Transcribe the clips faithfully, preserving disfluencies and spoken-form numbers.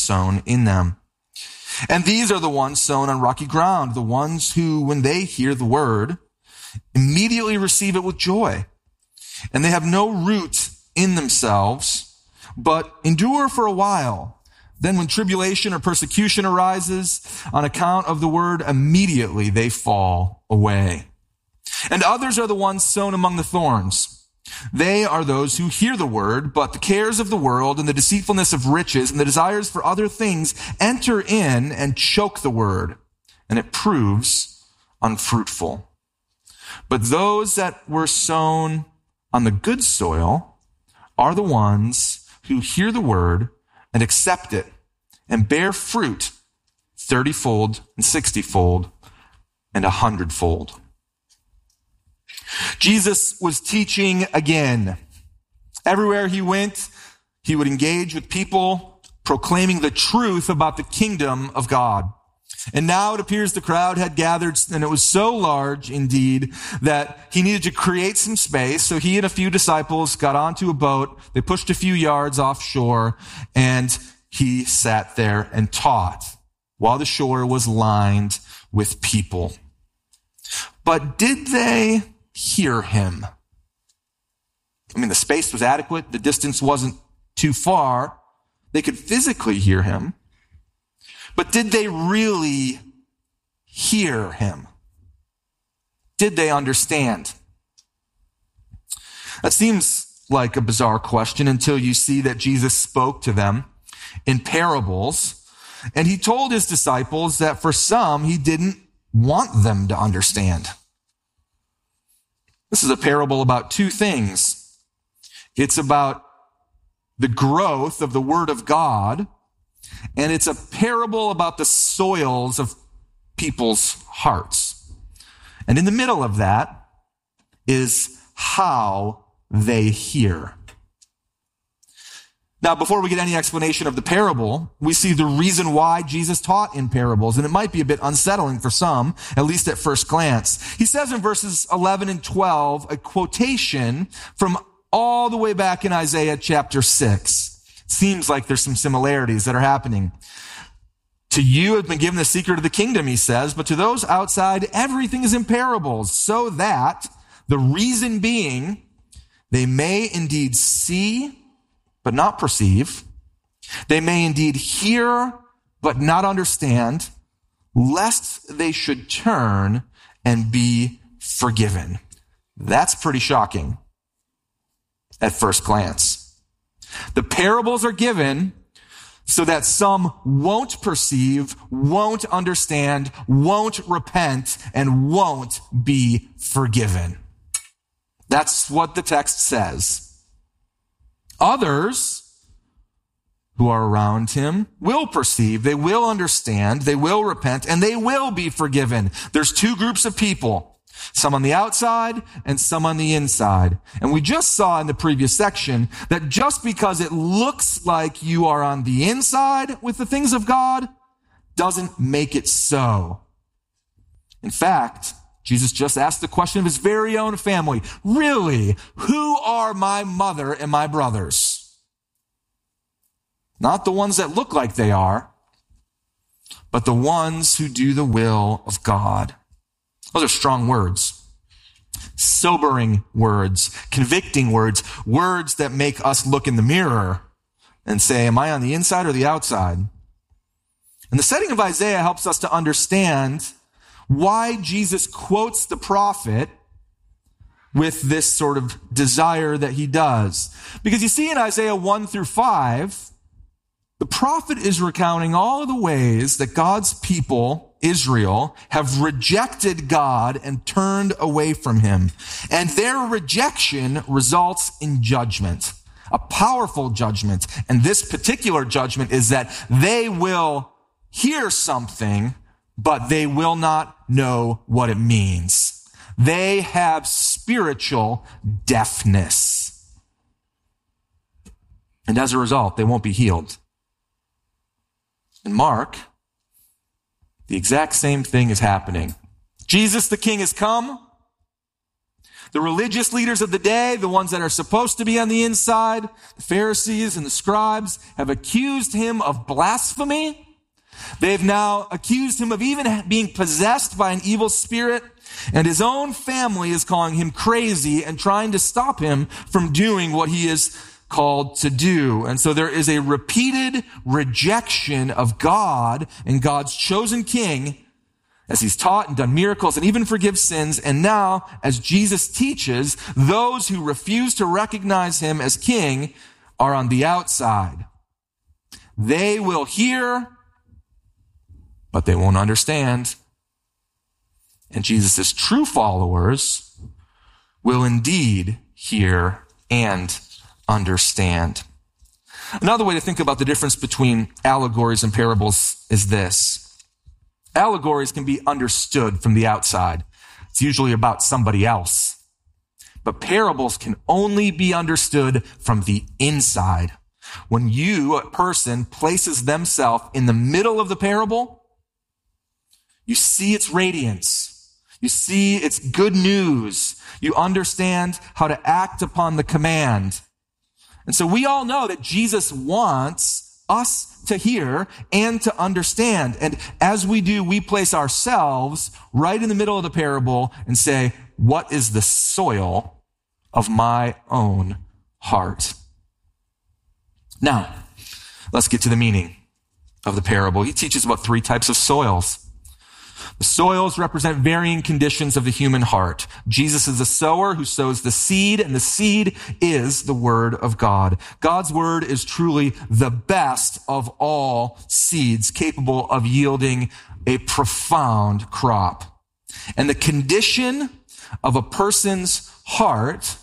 sown in them. And these are the ones sown on rocky ground, the ones who, when they hear the word, immediately receive it with joy. And they have no root in themselves, but endure for a while. Then when tribulation or persecution arises on account of the word, immediately they fall away. And others are the ones sown among the thorns. They are those who hear the word, but the cares of the world and the deceitfulness of riches and the desires for other things enter in and choke the word, and it proves unfruitful. But those that were sown on the good soil are the ones who hear the word and accept it and bear fruit thirty-fold and sixty-fold and a hundredfold. Jesus was teaching again. Everywhere he went, he would engage with people, proclaiming the truth about the kingdom of God. And now it appears the crowd had gathered, and it was so large indeed that he needed to create some space. So he and a few disciples got onto a boat. They pushed a few yards offshore, and he sat there and taught while the shore was lined with people. But did they hear him? I mean, the space was adequate. The distance wasn't too far. They could physically hear him. But did they really hear him? Did they understand? That seems like a bizarre question until you see that Jesus spoke to them in parables. And he told his disciples that for some, he didn't want them to understand. This is a parable about two things. It's about the growth of the Word of God, and it's a parable about the soils of people's hearts. And in the middle of that is how they hear. Now, before we get any explanation of the parable, we see the reason why Jesus taught in parables, and it might be a bit unsettling for some, at least at first glance. He says in verses eleven and twelve, a quotation from all the way back in Isaiah chapter six. It seems like there's some similarities that are happening. To you have been given the secret of the kingdom, he says, but to those outside, everything is in parables, so that the reason being, they may indeed see, but not perceive. They may indeed hear, but not understand, lest they should turn and be forgiven. That's pretty shocking at first glance. The parables are given so that some won't perceive, won't understand, won't repent, and won't be forgiven. That's what the text says. Others who are around him will perceive, they will understand, they will repent, and they will be forgiven. There's two groups of people, some on the outside and some on the inside. And we just saw in the previous section that just because it looks like you are on the inside with the things of God doesn't make it so. In fact, Jesus just asked the question of his very own family. Really, who are my mother and my brothers? Not the ones that look like they are, but the ones who do the will of God. Those are strong words. Sobering words, convicting words, words that make us look in the mirror and say, am I on the inside or the outside? And the setting of Isaiah helps us to understand why Jesus quotes the prophet with this sort of desire that he does. Because you see in Isaiah one through five, the prophet is recounting all of the ways that God's people, Israel, have rejected God and turned away from him. And their rejection results in judgment, a powerful judgment. And this particular judgment is that they will hear something, but they will not know what it means. They have spiritual deafness. And as a result, they won't be healed. In Mark, the exact same thing is happening. Jesus the King has come. The religious leaders of the day, the ones that are supposed to be on the inside, the Pharisees and the scribes, have accused him of blasphemy. They've now accused him of even being possessed by an evil spirit, and his own family is calling him crazy and trying to stop him from doing what he is called to do. And so there is a repeated rejection of God and God's chosen king as he's taught and done miracles and even forgives sins. And now, as Jesus teaches, those who refuse to recognize him as king are on the outside. They will hear, but they won't understand. And Jesus' true followers will indeed hear and understand. Another way to think about the difference between allegories and parables is this. Allegories can be understood from the outside. It's usually about somebody else. But parables can only be understood from the inside. When you, a person, places themselves in the middle of the parable, you see its radiance. You see its good news. You understand how to act upon the command. And so we all know that Jesus wants us to hear and to understand. And as we do, we place ourselves right in the middle of the parable and say, what is the soil of my own heart? Now, let's get to the meaning of the parable. He teaches about three types of soils. The soils represent varying conditions of the human heart. Jesus is the sower who sows the seed, and the seed is the word of God. God's word is truly the best of all seeds, capable of yielding a profound crop. And the condition of a person's heart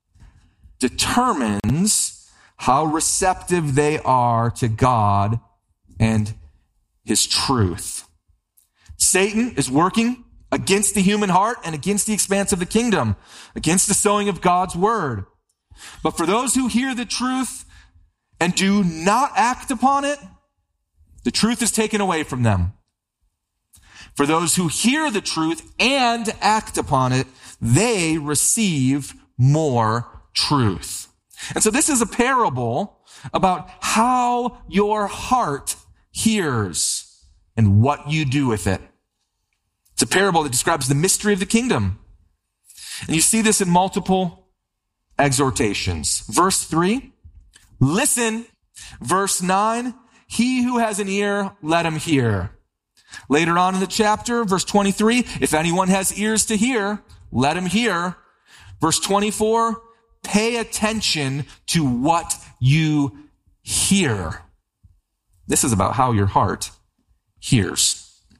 determines how receptive they are to God and his truth. Satan is working against the human heart and against the expanse of the kingdom, against the sowing of God's word. But for those who hear the truth and do not act upon it, the truth is taken away from them. For those who hear the truth and act upon it, they receive more truth. And so this is a parable about how your heart hears and what you do with it. It's a parable that describes the mystery of the kingdom. And you see this in multiple exhortations. Verse three, listen. Verse nine, he who has an ear, let him hear. Later on in the chapter, verse twenty-three, if anyone has ears to hear, let him hear. Verse twenty-four, pay attention to what you hear. This is about how your heart hears.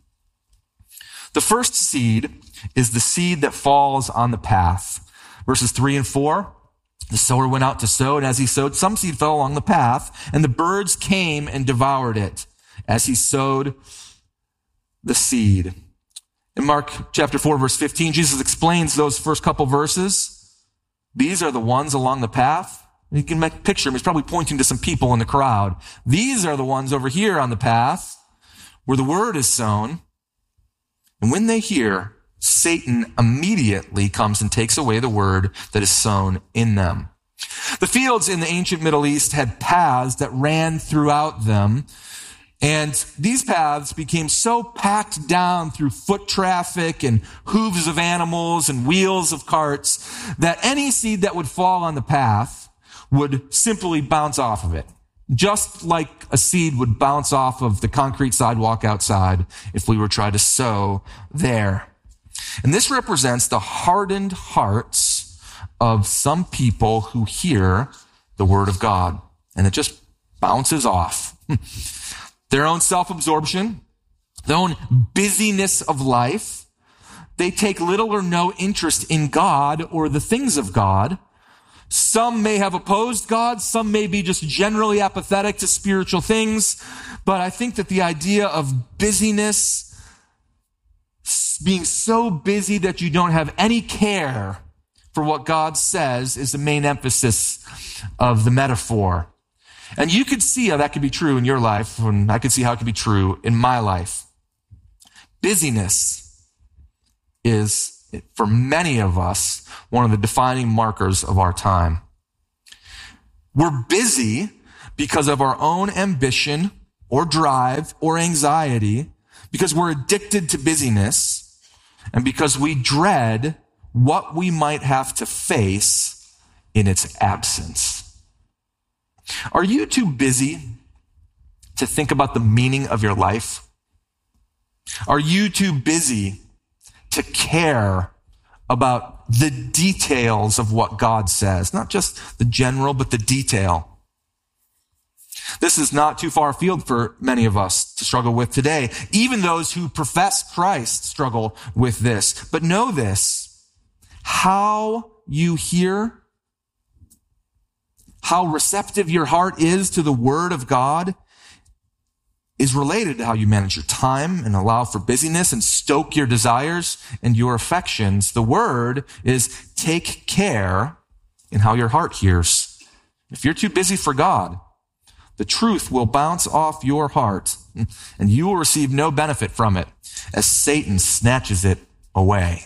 The first seed is the seed that falls on the path. Verses three and four, the sower went out to sow, and as he sowed, some seed fell along the path, and the birds came and devoured it as he sowed the seed. In Mark chapter four, verse fifteen, Jesus explains those first couple verses. These are the ones along the path. You can make, picture him. He's probably pointing to some people in the crowd. These are the ones over here on the path where the word is sown. And when they hear, Satan immediately comes and takes away the word that is sown in them. The fields in the ancient Middle East had paths that ran throughout them. And these paths became so packed down through foot traffic and hooves of animals and wheels of carts that any seed that would fall on the path would simply bounce off of it. Just like a seed would bounce off of the concrete sidewalk outside if we were trying to sow there. And this represents the hardened hearts of some people who hear the word of God. And it just bounces off. Their own self-absorption, their own busyness of life. They take little or no interest in God or the things of God. Some may have opposed God. Some may be just generally apathetic to spiritual things. But I think that the idea of busyness, being so busy that you don't have any care for what God says, is the main emphasis of the metaphor. And you could see how that could be true in your life, and I could see how it could be true in my life. Busyness is for many of us, one of the defining markers of our time. We're busy because of our own ambition or drive or anxiety, because we're addicted to busyness, and because we dread what we might have to face in its absence. Are you too busy to think about the meaning of your life? Are you too busy to care about the details of what God says? Not just the general, but the detail. This is not too far afield for many of us to struggle with today. Even those who profess Christ struggle with this. But know this, how you hear, how receptive your heart is to the word of God is related to how you manage your time and allow for busyness and stoke your desires and your affections. The word is take care in how your heart hears. If you're too busy for God, the truth will bounce off your heart and you will receive no benefit from it as Satan snatches it away.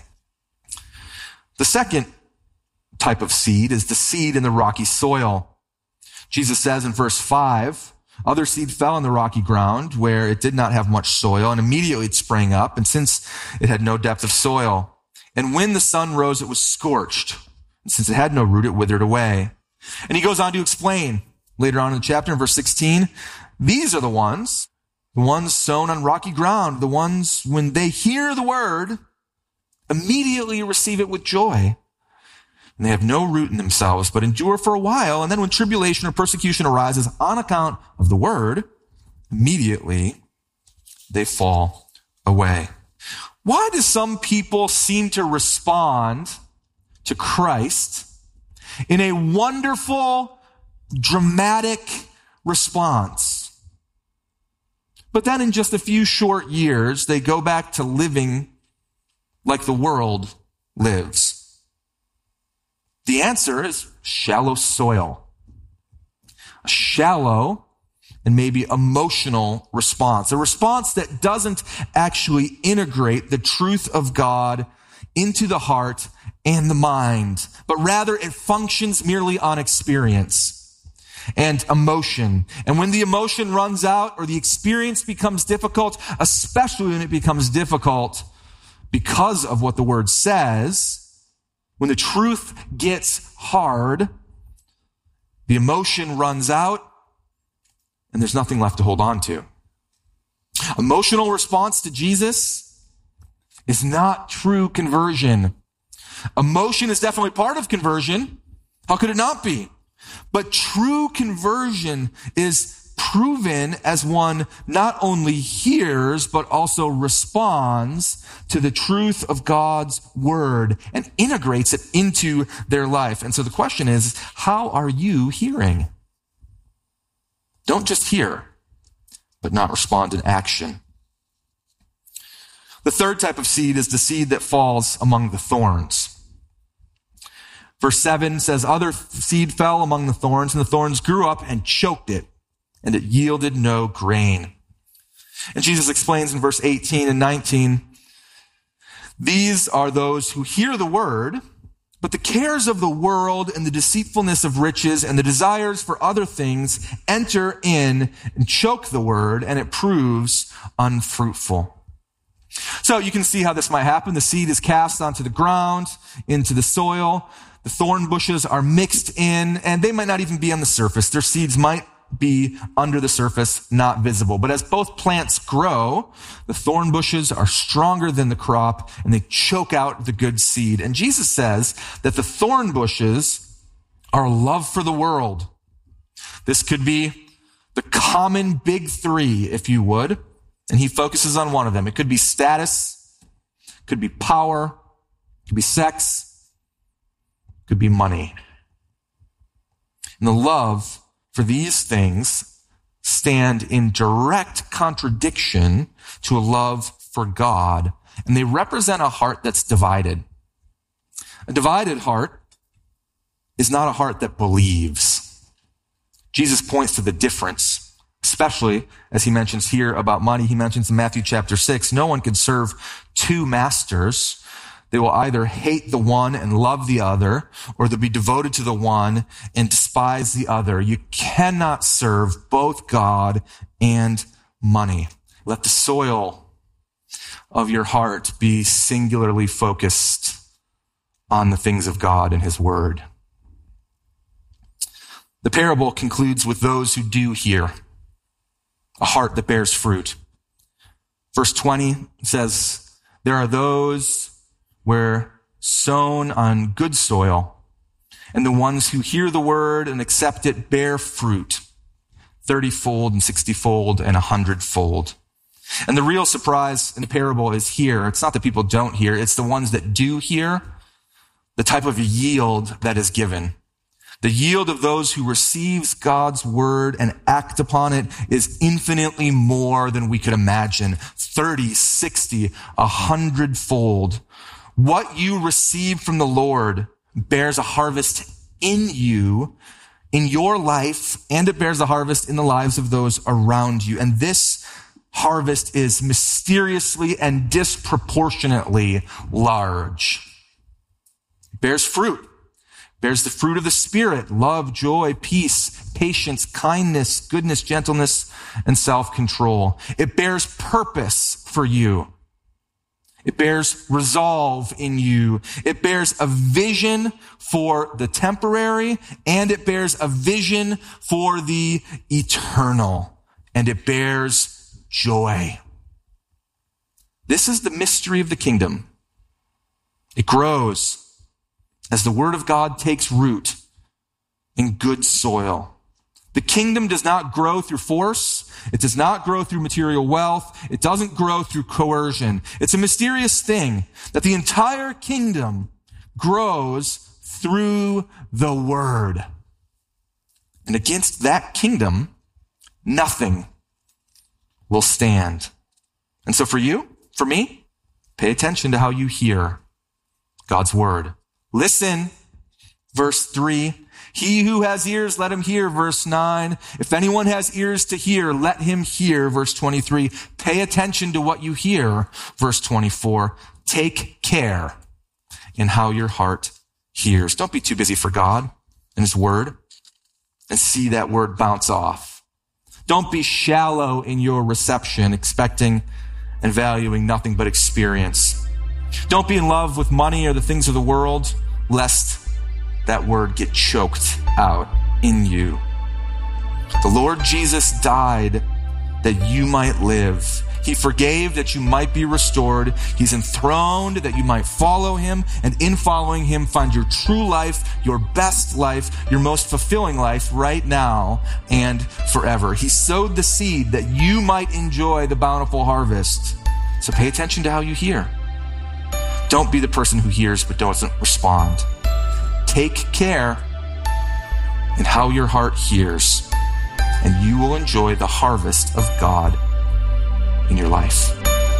The second type of seed is the seed in the rocky soil. Jesus says in verse five, other seed fell on the rocky ground where it did not have much soil, and immediately it sprang up, and since it had no depth of soil, and when the sun rose, it was scorched, and since it had no root, it withered away. And he goes on to explain later on in the chapter in verse sixteen, these are the ones, the ones sown on rocky ground, the ones when they hear the word, immediately receive it with joy. And they have no root in themselves, but endure for a while. And then when tribulation or persecution arises on account of the word, immediately they fall away. Why do some people seem to respond to Christ in a wonderful, dramatic response, but then in just a few short years, they go back to living like the world lives? The answer is shallow soil. A shallow and maybe emotional response. A response that doesn't actually integrate the truth of God into the heart and the mind, but rather it functions merely on experience and emotion. And when the emotion runs out or the experience becomes difficult, especially when it becomes difficult because of what the word says, when the truth gets hard, the emotion runs out and there's nothing left to hold on to. Emotional response to Jesus is not true conversion. Emotion is definitely part of conversion. How could it not be? But true conversion is proven as one not only hears, but also responds to the truth of God's word and integrates it into their life. And so the question is, how are you hearing? Don't just hear, but not respond in action. The third type of seed is the seed that falls among the thorns. Verse seven says, other seed fell among the thorns, and the thorns grew up and choked it, and it yielded no grain. And Jesus explains in verse eighteen and nineteen, these are those who hear the word, but the cares of the world and the deceitfulness of riches and the desires for other things enter in and choke the word, and it proves unfruitful. So you can see how this might happen. The seed is cast onto the ground, into the soil. The thorn bushes are mixed in, and they might not even be on the surface. Their seeds might be under the surface, not visible. But as both plants grow, the thorn bushes are stronger than the crop, and they choke out the good seed. And Jesus says that the thorn bushes are love for the world. This could be the common big three, if you would, and he focuses on one of them. It could be status, it could be power, it could be sex, it could be money. And the love for these things stand in direct contradiction to a love for God, and they represent a heart that's divided. A divided heart is not a heart that believes. Jesus points to the difference, especially as he mentions here about money. He mentions in Matthew chapter six, no one can serve two masters. They will either hate the one and love the other, or they'll be devoted to the one and despise the other. You cannot serve both God and money. Let the soil of your heart be singularly focused on the things of God and his word. The parable concludes with those who do hear, a heart that bears fruit. Verse twenty says, there are those where sown on good soil, and the ones who hear the word and accept it bear fruit, thirty-fold and sixty-fold and a hundred-fold. And the real surprise in the parable is here. It's not that people don't hear. It's the ones that do hear, the type of yield that is given. The yield of those who receives God's word and act upon it is infinitely more than we could imagine. thirty, sixty, a hundredfold. What you receive from the Lord bears a harvest in you, in your life, and it bears a harvest in the lives of those around you. And this harvest is mysteriously and disproportionately large. It bears fruit. Bears the fruit of the Spirit, love, joy, peace, patience, kindness, goodness, gentleness, and self-control. It bears purpose for you. It bears resolve in you. It bears a vision for the temporary, and it bears a vision for the eternal. And it bears joy. This is the mystery of the kingdom. It grows as the word of God takes root in good soil. The kingdom does not grow through force. It does not grow through material wealth. It doesn't grow through coercion. It's a mysterious thing that the entire kingdom grows through the word. And against that kingdom, nothing will stand. And so for you, for me, pay attention to how you hear God's word. Listen, verse three. He who has ears, let him hear, verse nine. If anyone has ears to hear, let him hear, verse twenty-three. Pay attention to what you hear, verse twenty-four. Take care in how your heart hears. Don't be too busy for God and his word and see that word bounce off. Don't be shallow in your reception, expecting and valuing nothing but experience. Don't be in love with money or the things of the world, lest that word get choked out in you. The Lord Jesus died that you might live. He forgave that you might be restored. He's enthroned that you might follow him, and in following him, find your true life, your best life, your most fulfilling life right now and forever. He sowed the seed that you might enjoy the bountiful harvest. So pay attention to how you hear. Don't be the person who hears but doesn't respond. Take care in how your heart hears, and you will enjoy the harvest of God in your life.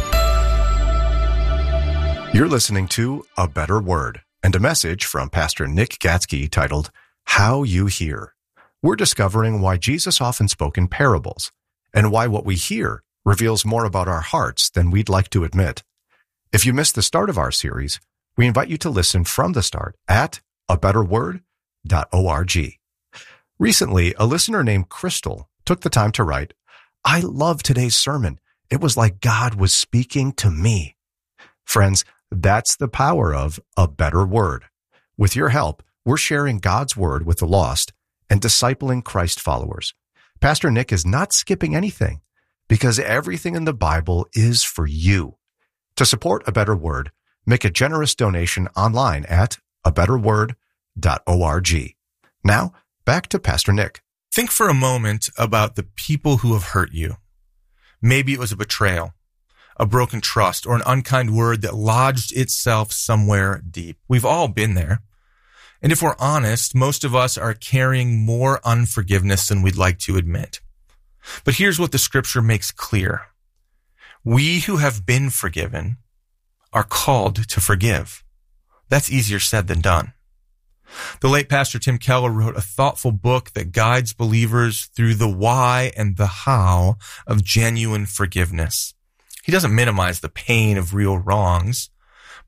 You're listening to A Better Word and a message from Pastor Nick Gatsky titled, How You Hear. We're discovering why Jesus often spoke in parables and why what we hear reveals more about our hearts than we'd like to admit. If you missed the start of our series, we invite you to listen from the start at a better word dot org. Recently, a listener named Crystal took the time to write, I love today's sermon. It was like God was speaking to me. Friends, that's the power of A Better Word. With your help, we're sharing God's word with the lost and discipling Christ followers. Pastor Nick is not skipping anything because everything in the Bible is for you. To support A Better Word, make a generous donation online at a better word dot org. Now, back to Pastor Nick. Think for a moment about the people who have hurt you. Maybe it was a betrayal, a broken trust, or an unkind word that lodged itself somewhere deep. We've all been there. And if we're honest, most of us are carrying more unforgiveness than we'd like to admit. But here's what the scripture makes clear. We who have been forgiven are called to forgive. That's easier said than done. The late Pastor Tim Keller wrote a thoughtful book that guides believers through the why and the how of genuine forgiveness. He doesn't minimize the pain of real wrongs,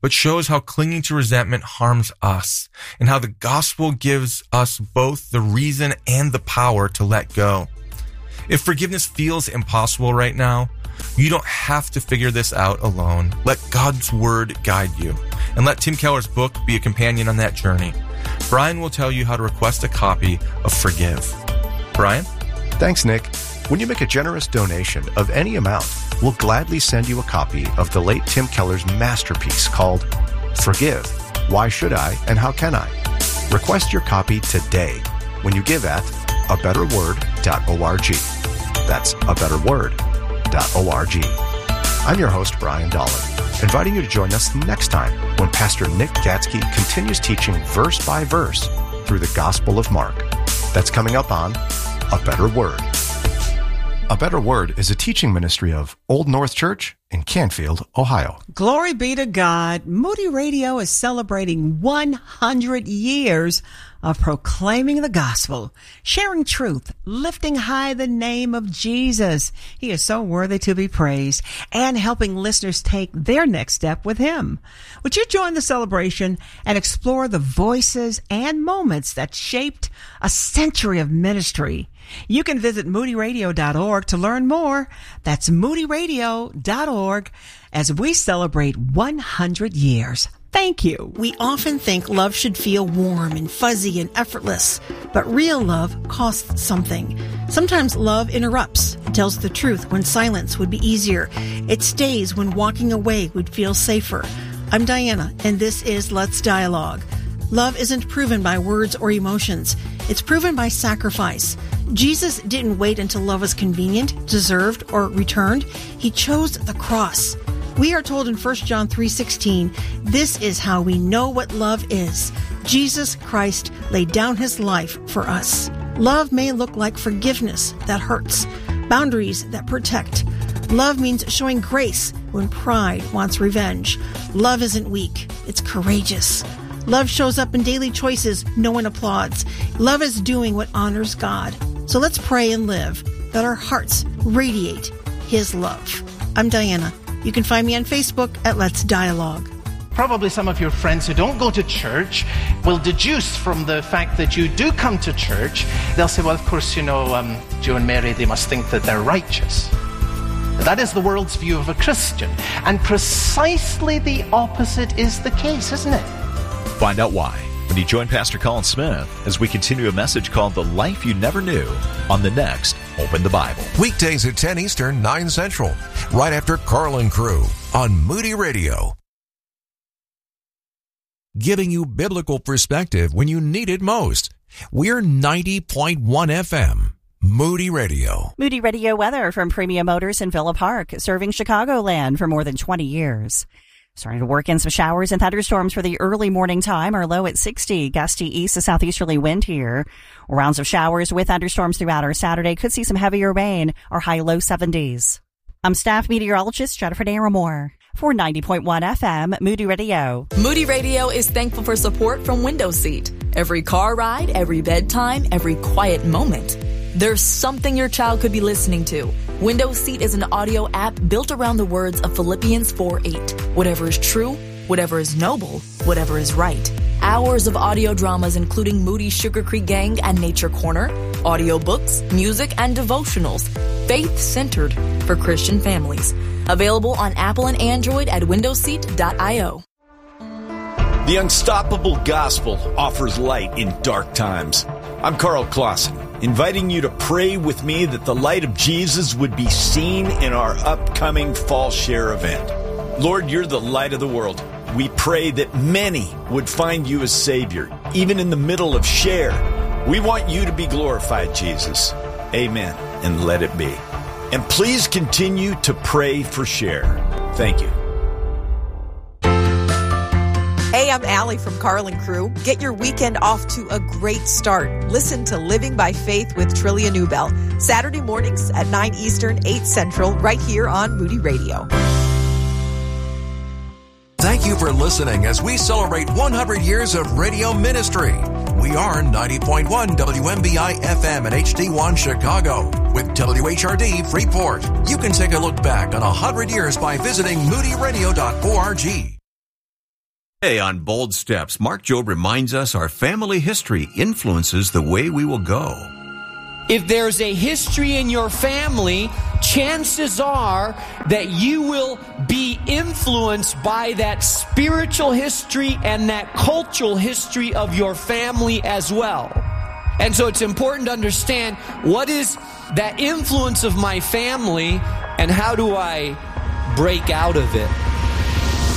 but shows how clinging to resentment harms us and how the gospel gives us both the reason and the power to let go. If forgiveness feels impossible right now, you don't have to figure this out alone. Let God's word guide you, and let Tim Keller's book be a companion on that journey. Brian will tell you how to request a copy of Forgive. Brian? Thanks, Nick. When you make a generous donation of any amount, we'll gladly send you a copy of the late Tim Keller's masterpiece called Forgive, Why Should I and How Can I? Request your copy today when you give at a better word dot org. That's a better word dot org. I'm your host, Brian Dolan, inviting you to join us next time when Pastor Nick Gatsky continues teaching verse by verse through the Gospel of Mark. That's coming up on A Better Word. A Better Word is a teaching ministry of Old North Church in Canfield, Ohio. Glory be to God. Moody Radio is celebrating one hundred years of proclaiming the gospel, sharing truth, lifting high the name of Jesus. He is so worthy to be praised, and helping listeners take their next step with him. Would you join the celebration and explore the voices and moments that shaped a century of ministry? You can visit moody radio dot org to learn more. That's moody radio dot org as we celebrate one hundred years. Thank you. We often think love should feel warm and fuzzy and effortless, but real love costs something. Sometimes love interrupts. It tells the truth when silence would be easier. It stays when walking away would feel safer. I'm Diana, and this is Let's Dialogue. Love isn't proven by words or emotions. It's proven by sacrifice. Jesus didn't wait until love was convenient, deserved, or returned. He chose the cross. We are told in First John three sixteen, this is how we know what love is. Jesus Christ laid down his life for us. Love may look like forgiveness that hurts, boundaries that protect. Love means showing grace when pride wants revenge. Love isn't weak, it's courageous. Love shows up in daily choices no one applauds. Love is doing what honors God. So let's pray and live that our hearts radiate his love. I'm Diana. You can find me on Facebook at Let's Dialogue. Probably some of your friends who don't go to church will deduce from the fact that you do come to church. They'll say, well, of course, you know, um, Joe and Mary, they must think that they're righteous. That is the world's view of a Christian. And precisely the opposite is the case, isn't it? Find out why when you join Pastor Colin Smith as we continue a message called The Life You Never Knew on the next Open the Bible. Weekdays at ten Eastern, nine Central, right after Carlin Crew on Moody Radio. Giving you biblical perspective when you need it most. We're ninety point one F M, Moody Radio. Moody Radio weather from Premium Motors in Villa Park, serving Chicagoland for more than twenty years. Starting to work in some showers and thunderstorms for the early morning time. Our low at sixty, gusty east to southeasterly wind here. Rounds of showers with thunderstorms throughout our Saturday. Could see some heavier rain. Our high low seventies. I'm staff meteorologist Jennifer Naramore for ninety point one F M, Moody Radio. Moody Radio is thankful for support from Window Seat. Every car ride, every bedtime, every quiet moment. There's something your child could be listening to. Window Seat is an audio app built around the words of Philippians four eight. Whatever is true, whatever is noble, whatever is right. Hours of audio dramas including Moody Sugar Creek Gang and Nature Corner, audiobooks, music, and devotionals. Faith-centered for Christian families. Available on Apple and Android at window seat dot io. The Unstoppable Gospel offers light in dark times. I'm Carl Clausen, inviting you to pray with me that the light of Jesus would be seen in our upcoming Fall Share event. Lord, you're the light of the world. We pray that many would find you as Savior, even in the middle of Share. We want you to be glorified, Jesus. Amen, and let it be. And please continue to pray for Share. Thank you. Hey, I'm Allie from Carlin Crew. Get your weekend off to a great start. Listen to Living by Faith with Trillia Newbell. Saturday mornings at nine Eastern, eight Central, right here on Moody Radio. Thank you for listening as we celebrate one hundred years of radio ministry. We are ninety point one W M B I F M and H D one Chicago with W H R D Freeport. You can take a look back on one hundred years by visiting moody radio dot org. Today on Bold Steps, Mark Jobe reminds us our family history influences the way we will go. If there's a history in your family, chances are that you will be influenced by that spiritual history and that cultural history of your family as well. And so it's important to understand what is that influence of my family and how do I break out of it.